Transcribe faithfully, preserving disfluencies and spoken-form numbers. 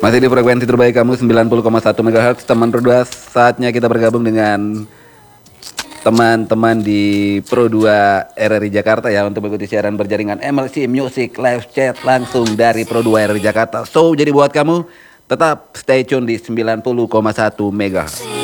Masih di frekuensi terbaik kamu sembilan puluh koma satu megahertz. Teman Pro dua, saatnya kita bergabung dengan teman-teman di Pro dua R R I Jakarta ya, untuk mengikuti siaran berjaringan M L C Music Live Chat langsung dari Pro dua R R I Jakarta. So, jadi buat kamu tetap stay tune di sembilan puluh koma satu megahertz.